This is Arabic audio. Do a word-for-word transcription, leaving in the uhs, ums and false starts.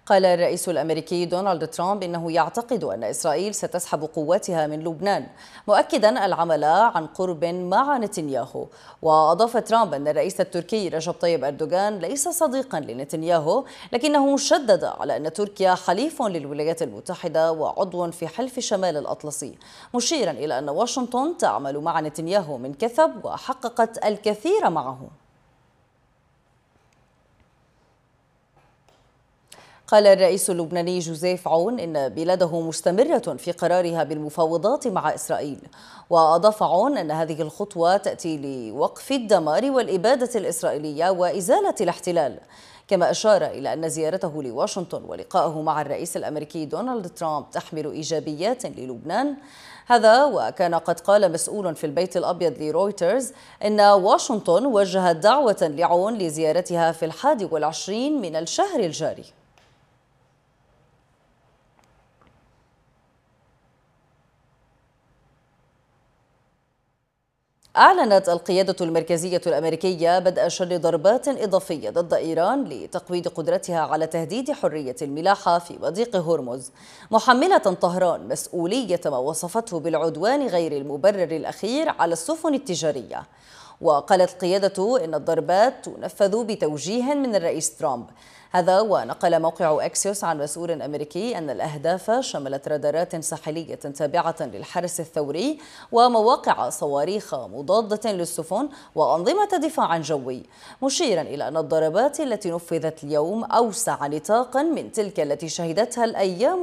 قال الرئيس الأمريكي دونالد ترامب إنه يعتقد أن إسرائيل ستسحب قواتها من لبنان، مؤكدا العمل عن قرب مع نتنياهو. وأضاف ترامب أن الرئيس التركي رجب طيب أردوغان ليس صديقا لنتنياهو، لكنه شدد على أن تركيا حليف للولايات المتحدة وعضو في حلف شمال الأطلسي، مشيرا إلى أن واشنطن تعمل مع نتنياهو من كثب وحققت الكثير معه. قال الرئيس اللبناني جوزيف عون إن بلاده مستمرة في قرارها بالمفاوضات مع إسرائيل. وأضاف عون أن هذه الخطوة تأتي لوقف الدمار والإبادة الإسرائيلية وإزالة الاحتلال. كما أشار إلى أن زيارته لواشنطن ولقائه مع الرئيس الأمريكي دونالد ترامب تحمل إيجابيات للبنان. هذا وكان قد قال مسؤول في البيت الأبيض لرويترز إن واشنطن وجهت دعوة لعون لزيارتها في الحادي والعشرين من الشهر الجاري. أعلنت القيادة المركزية الأمريكية بدء شن ضربات إضافية ضد إيران لتقويض قدرتها على تهديد حرية الملاحة في مضيق هرمز، محملة طهران مسؤولية ما وصفته بالعدوان غير المبرر الأخير على السفن التجارية. وقالت القيادة إن الضربات تنفذ بتوجيه من الرئيس ترامب. هذا ونقل موقع أكسيوس عن مسؤول أمريكي أن الأهداف شملت رادارات ساحلية تابعة للحرس الثوري ومواقع صواريخ مضادة للسفن وأنظمة دفاع جوي، مشيرا إلى أن الضربات التي نفذت اليوم أوسع نطاقا من تلك التي شهدتها الأيام